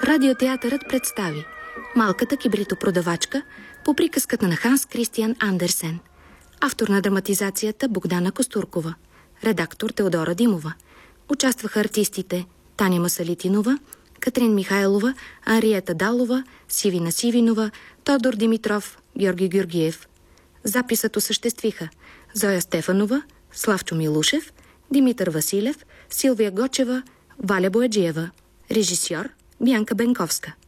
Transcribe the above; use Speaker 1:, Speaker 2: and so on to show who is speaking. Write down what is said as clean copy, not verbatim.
Speaker 1: Радиотеатърът представи Малката кибритопродавачка по приказката на Ханс Кристиан Андерсен. Автор на драматизацията Богдана Костуркова. Редактор Теодора Димова. Участваха артистите Таня Масалитинова, Катрин Михайлова, Ариета Далова, Сивина Сивинова, Тодор Димитров, Георги Георгиев. Записът осъществиха Зоя Стефанова, Славчо Милушев, Димитър Василев, Силвия Гочева, Валя Бояджиева. Режисьор Бянка Бенковска.